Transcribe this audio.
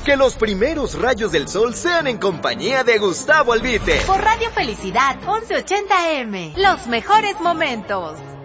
Que los primeros rayos del sol sean en compañía de Gustavo Albite. Por Radio Felicidad 1180 AM. Los mejores momentos.